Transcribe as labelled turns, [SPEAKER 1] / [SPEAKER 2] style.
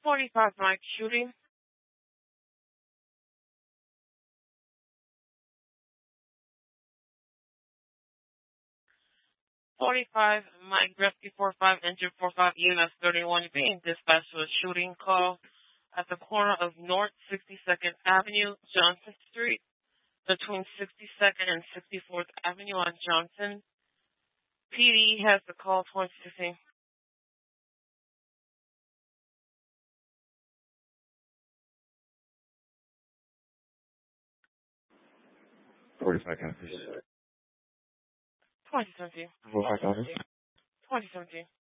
[SPEAKER 1] 45 Mike shooting. 45 Mike Rescue 45 injured 45 EMS 31 being dispatched to a shooting call at the corner of North 62nd Avenue, Johnson Street, between 62nd and 64th Avenue on Johnson. PD has the call 2016.
[SPEAKER 2] 45 can I please?
[SPEAKER 1] 2017.
[SPEAKER 2] 45 office?
[SPEAKER 1] 2017.